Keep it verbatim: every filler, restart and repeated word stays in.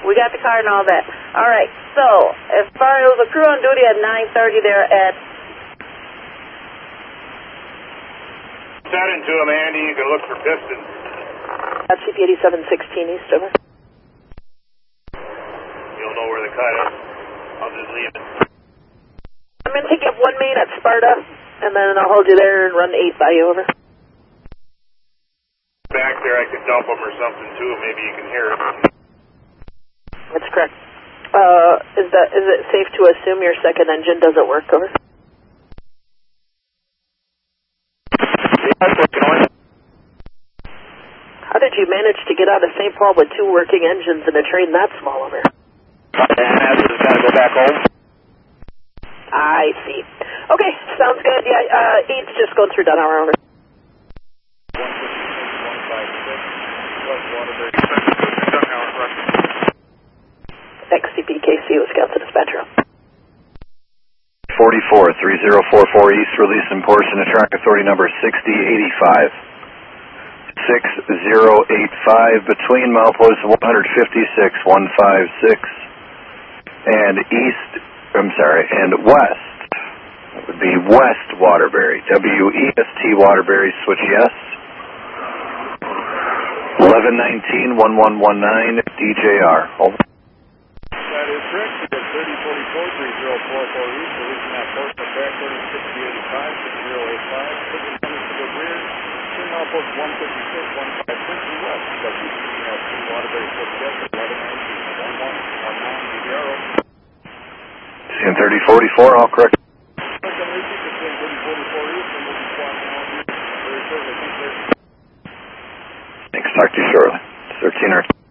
We got the car and all that. All right, so as far as the crew on duty at nine thirty there at... That into him, Andy. You can look for pistons. At C P eighty-seven sixteen East, over. You'll know where the cut is. I'll just leave it. I'm going to take up one main at Sparta, and then I'll hold you there and run eight by you, over. Back there, I could dump them or something too. Maybe you can hear it. That's correct. Uh, is that is it safe to assume your second engine doesn't work, over? How did you manage to get out of Saint Paul with two working engines and a train that small, over? I just got to go back home. I see. Okay, sounds good. Yeah, uh, eight's just going through Dunhour, over. X C P K C, Wisconsin Dispatcher. forty-four, three zero four four East, release and portion of track authority number sixty eighty-five. six zero eight five between mileposts one fifty-six, one fifty-six and east, I'm sorry, and west. It would be West Waterbury. W E S T Waterbury, switch yes. eleven nineteen, one one one nine, D J R. Over. That is correct. You get thirty forty-four, three zero four four East, releasing that portion of track order sixty eighty-five, six zero eight five, six hundred to the rear, turn outpost one fifty-six, one fifty-six to west, W E S T Waterbury, switch yes, eleven nineteen, one one one nine, D J R. C N thirty forty-four, all correct. Thanks, talk to you shortly. thirteen or